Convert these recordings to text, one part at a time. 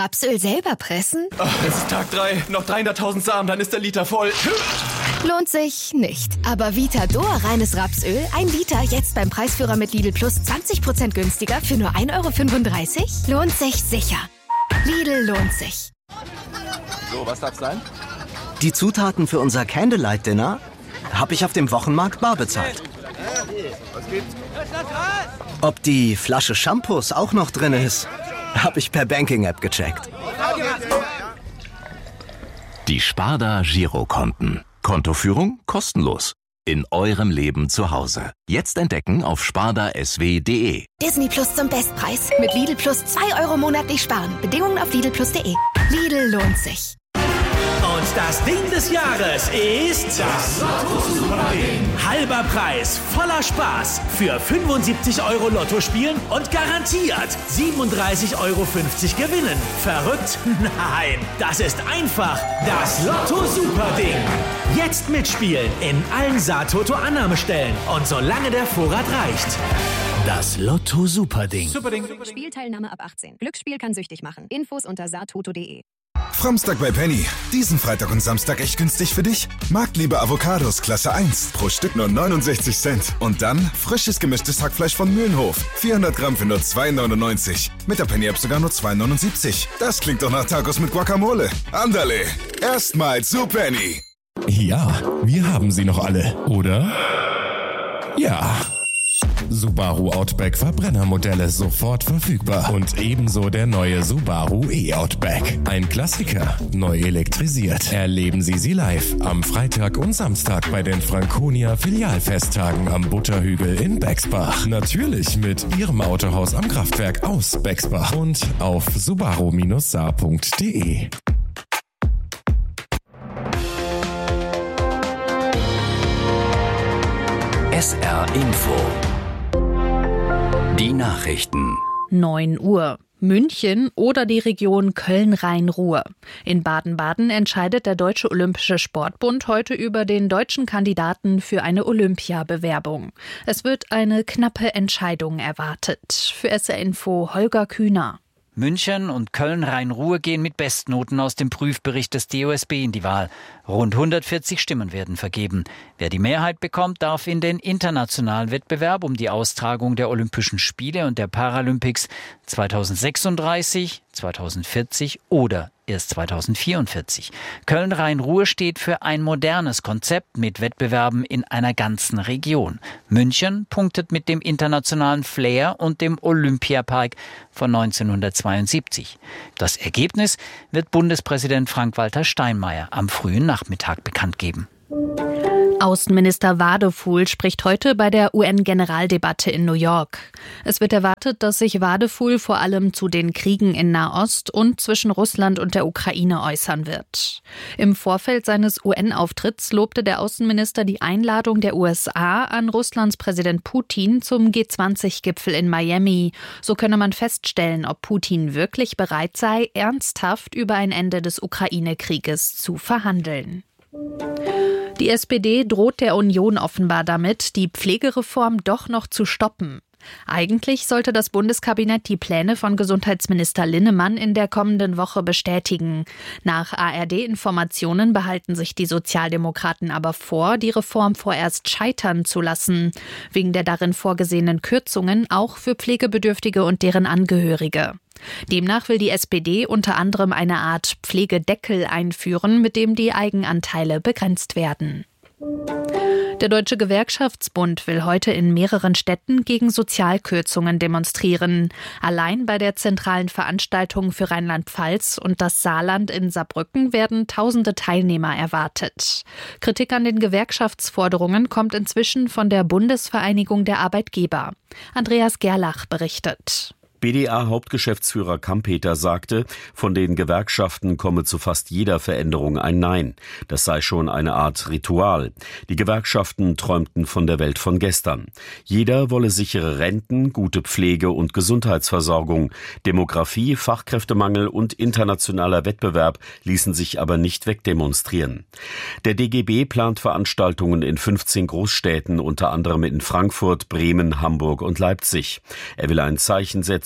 Rapsöl selber pressen? Es ist Tag 3, noch 300.000 Samen, dann ist der Liter voll. Lohnt sich nicht. Aber Vitador reines Rapsöl, 1 Liter, jetzt beim Preisführer mit Lidl Plus 20% günstiger für nur 1,35 €? Lohnt sich sicher. Lidl lohnt sich. So, was darf's sein? Die Zutaten für unser Candlelight-Dinner habe ich auf dem Wochenmarkt bar bezahlt. Was gibt's? Ob die Flasche Shampoos auch noch drin ist, habe ich per Banking-App gecheckt. Die Sparda Girokonten. Kontoführung kostenlos. In eurem Leben zu Hause. Jetzt entdecken auf spardasw.de. Disney Plus zum Bestpreis. Mit Lidl Plus 2 € monatlich sparen. Bedingungen auf lidlplus.de. Lidl lohnt sich. Und das Ding des Jahres ist das Lotto-Super-Ding. Halber Preis, voller Spaß. Für 75 € Lotto spielen und garantiert 37,50 € gewinnen. Verrückt? Nein, das ist einfach das Lotto-Super-Ding. Jetzt mitspielen in allen Sa-Toto-Annahmestellen und solange der Vorrat reicht. Das Lotto-Super-Ding. Spielteilnahme ab 18. Glücksspiel kann süchtig machen. Infos unter sa-toto.de. Framstag bei Penny. Diesen Freitag und Samstag echt günstig für dich? Marktliebe Avocados Klasse 1. Pro Stück nur 69 Cent. Und dann frisches gemischtes Hackfleisch von Mühlenhof. 400 Gramm für nur 2,99. Mit der Penny-App sogar nur 2,79. Das klingt doch nach Tacos mit Guacamole. Andale. Erstmal zu Penny. Ja, wir haben sie noch alle, oder? Ja. Subaru Outback Verbrennermodelle sofort verfügbar. Und ebenso der neue Subaru E-Outback. Ein Klassiker, neu elektrisiert. Erleben Sie sie live am Freitag und Samstag bei den Franconia Filialfesttagen am Butterhügel in Bexbach. Natürlich mit Ihrem Autohaus am Kraftwerk aus Bexbach und auf subaru-saar.de. SR Info. Die Nachrichten. 9 Uhr. München oder die Region Köln-Rhein-Ruhr. In Baden-Baden entscheidet der Deutsche Olympische Sportbund heute über den deutschen Kandidaten für eine Olympiabewerbung. Es wird eine knappe Entscheidung erwartet. Für SR Info Holger Kühner. München und Köln-Rhein-Ruhr gehen mit Bestnoten aus dem Prüfbericht des DOSB in die Wahl. Rund 140 Stimmen werden vergeben. Wer die Mehrheit bekommt, darf in den internationalen Wettbewerb um die Austragung der Olympischen Spiele und der Paralympics 2036, 2040 oder erst 2044. Köln-Rhein-Ruhr steht für ein modernes Konzept mit Wettbewerben in einer ganzen Region. München punktet mit dem internationalen Flair und dem Olympiapark von 1972. Das Ergebnis wird Bundespräsident Frank-Walter Steinmeier am frühen Nachmittag bekannt geben. Außenminister Wadefuhl spricht heute bei der UN-Generaldebatte in New York. Es wird erwartet, dass sich Wadefuhl vor allem zu den Kriegen in Nahost und zwischen Russland und der Ukraine äußern wird. Im Vorfeld seines UN-Auftritts lobte der Außenminister die Einladung der USA an Russlands Präsident Putin zum G20-Gipfel in Miami. So könne man feststellen, ob Putin wirklich bereit sei, ernsthaft über ein Ende des Ukraine-Krieges zu verhandeln. Die SPD droht der Union offenbar damit, die Pflegereform doch noch zu stoppen. Eigentlich sollte das Bundeskabinett die Pläne von Gesundheitsminister Linnemann in der kommenden Woche bestätigen. Nach ARD-Informationen behalten sich die Sozialdemokraten aber vor, die Reform vorerst scheitern zu lassen, wegen der darin vorgesehenen Kürzungen auch für Pflegebedürftige und deren Angehörige. Demnach will die SPD unter anderem eine Art Pflegedeckel einführen, mit dem die Eigenanteile begrenzt werden. Der Deutsche Gewerkschaftsbund will heute in mehreren Städten gegen Sozialkürzungen demonstrieren. Allein bei der zentralen Veranstaltung für Rheinland-Pfalz und das Saarland in Saarbrücken werden tausende Teilnehmer erwartet. Kritik an den Gewerkschaftsforderungen kommt inzwischen von der Bundesvereinigung der Arbeitgeber. Andreas Gerlach berichtet. BDA-Hauptgeschäftsführer Kampeter sagte, von den Gewerkschaften komme zu fast jeder Veränderung ein Nein. Das sei schon eine Art Ritual. Die Gewerkschaften träumten von der Welt von gestern. Jeder wolle sichere Renten, gute Pflege und Gesundheitsversorgung. Demografie, Fachkräftemangel und internationaler Wettbewerb ließen sich aber nicht wegdemonstrieren. Der DGB plant Veranstaltungen in 15 Großstädten, unter anderem in Frankfurt, Bremen, Hamburg und Leipzig. Er will ein Zeichen setzen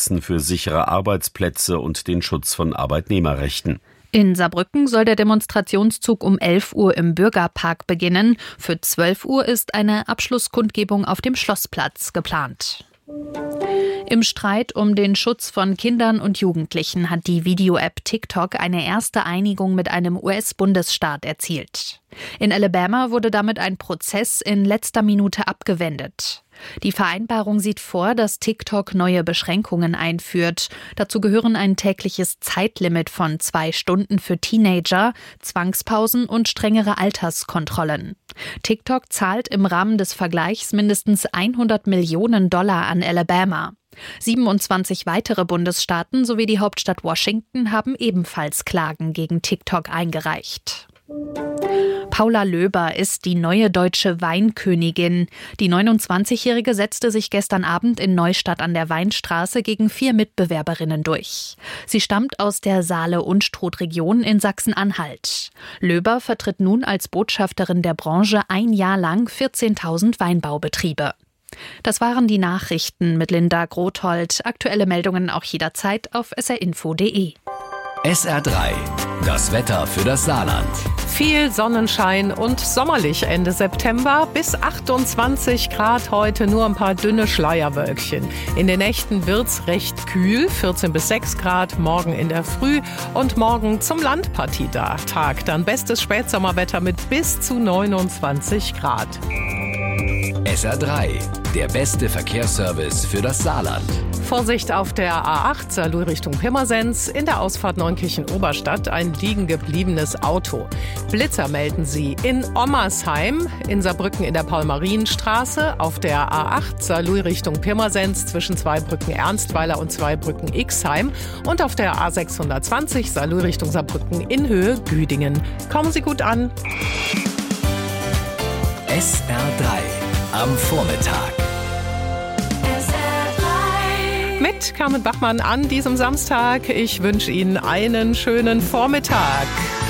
einsetzen für sichere Arbeitsplätze und den Schutz von Arbeitnehmerrechten. In Saarbrücken soll der Demonstrationszug um 11 Uhr im Bürgerpark beginnen. Für 12 Uhr ist eine Abschlusskundgebung auf dem Schlossplatz geplant. Im Streit um den Schutz von Kindern und Jugendlichen hat die Video-App TikTok eine erste Einigung mit einem US-Bundesstaat erzielt. In Alabama wurde damit ein Prozess in letzter Minute abgewendet. Die Vereinbarung sieht vor, dass TikTok neue Beschränkungen einführt. Dazu gehören ein tägliches Zeitlimit von 2 Stunden für Teenager, Zwangspausen und strengere Alterskontrollen. TikTok zahlt im Rahmen des Vergleichs mindestens $100 Millionen an Alabama. 27 weitere Bundesstaaten sowie die Hauptstadt Washington haben ebenfalls Klagen gegen TikTok eingereicht. Paula Löber ist die neue deutsche Weinkönigin. Die 29-Jährige setzte sich gestern Abend in Neustadt an der Weinstraße gegen 4 Mitbewerberinnen durch. Sie stammt aus der Saale-Unstrut-Region in Sachsen-Anhalt. Löber vertritt nun als Botschafterin der Branche ein Jahr lang 14.000 Weinbaubetriebe. Das waren die Nachrichten mit Linda Grothold. Aktuelle Meldungen auch jederzeit auf srinfo.de. SR3, das Wetter für das Saarland. Viel Sonnenschein und sommerlich Ende September. Bis 28 Grad heute, nur ein paar dünne Schleierwölkchen. In den Nächten wird's recht kühl, 14 bis 6 Grad morgen in der Früh und morgen zum Landpartietag. Dann bestes Spätsommerwetter mit bis zu 29 Grad. SR3, der beste Verkehrsservice für das Saarland. Vorsicht auf der A8 Saarlouis Richtung Pirmasens, in der Ausfahrt Neunkirchen-Oberstadt ein liegen gebliebenes Auto. Blitzer melden sie in Ommersheim, in Saarbrücken in der Paul-Marien-Straße, auf der A8 Saarlouis Richtung Pirmasens zwischen Zweibrücken Ernstweiler und Zweibrücken Ixheim und auf der A620 Saarlouis Richtung Saarbrücken in Höhe Güdingen. Kommen Sie gut an. SR3 am Vormittag. Mit Carmen Bachmann an diesem Samstag. Ich wünsche Ihnen einen schönen Vormittag.